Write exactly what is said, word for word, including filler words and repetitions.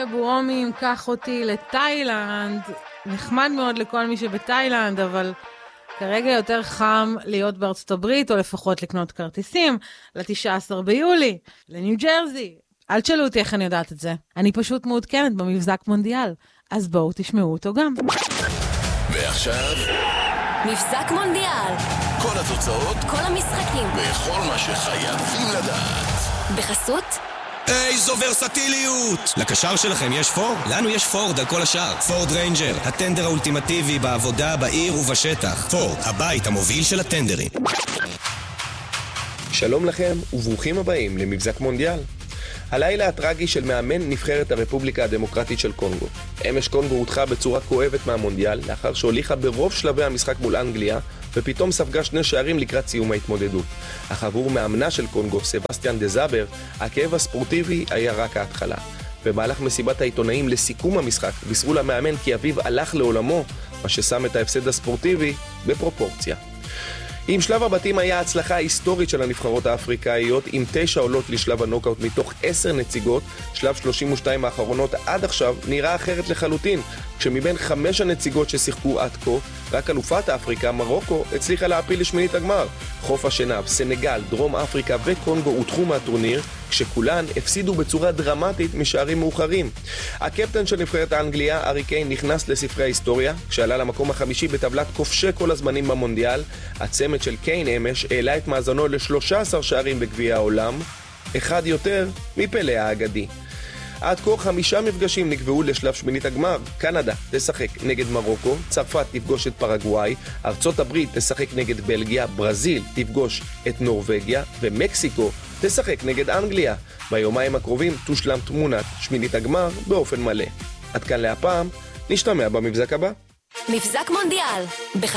בורומים, קח אותי לתאילנד. נחמד מאוד לכל מי שבתאילנד, אבל כרגע יותר חם להיות בארצות הברית, או לפחות לקנות כרטיסים, ל-תשעה עשר ביולי, לניו ג'רזי. אל תשאלו אותי איך אני יודעת את זה. אני פשוט מעודכנת במבזק מונדיאל, אז בואו תשמעו אותו גם. ועכשיו מבזק מונדיאל. כל התוצאות, כל המשחקים, וכל מה שחייבים לדעת. בחסות איזו ורסטיליות! לקשר שלכם יש פורד? לנו יש פורד על כל השאר. פורד ריינג'ר, הטנדר האולטימטיבי בעבודה, בעיר ובשטח. פורד, הבית המוביל של הטנדרים. שלום לכם וברוכים הבאים למבזק מונדיאל. הלילה הטרגי של מאמן נבחרת הרפובליקה הדמוקרטית של קונגו. אמש קונגו הודחה בצורה כואבת מהמונדיאל, לאחר שהוליכה ברוב שלבי המשחק מול אנגליה, ופתאום ספגה שני שערים לקראת סיום ההתמודדות. אך עבור מאמנה של קונגו, סבסטיאן דזאבר, הכאב הספורטיבי היה רק ההתחלה. במהלך מסיבת העיתונאים לסיכום המשחק, בישרו למאמן כי אביו הלך לעולמו, מה ששם את ההפסד הספורטיבי בפרופורציה. עם שלב הבתים היה הצלחה היסטורית של הנבחרות האפריקאיות, עם תשע עולות לשלב הנוקאוט מתוך עשר נציגות. שלב שלושים ושתיים האחרונות עד עכשיו נראה אחרת לחלוטין, כשמבין חמש הנציגות ששיחקו עד כה, רק אלופת אפריקה, מרוקו, הצליחה להעפיל לשמינית הגמר. חוף השנהב, סנגל, דרום אפריקה וקונגו הודחו מהטורניר, כשכולן הפסידו בצורה דרמטית משערים מאוחרים. הקפטן של נבחרת האנגליה, ארי קיין, נכנס לספרי ההיסטוריה, כשעלה למקום החמישי בטבלת כובשי כל הזמנים במונדיאל. הצמד של קיין אמש העלה את מאזנו ל-שלושה עשר שערים בגביע העולם, אחד יותר מפלא האגדי. עד כה חמישה מפגשים נקבעו לשלב שמינית הגמר. קנדה תשחק נגד מרוקו, צרפת תפגוש את פרגוואי, ארצות הברית תשחק נגד בלגיה, ברזיל תפגוש את נורווגיה, ומקסיקו תשחק נגד אנגליה. ביומיים הקרובים תושלם תמונת שמינית הגמר באופן מלא. עד כאן להפעם, נשתמע במבזק הבא. מבזק מונדיאל.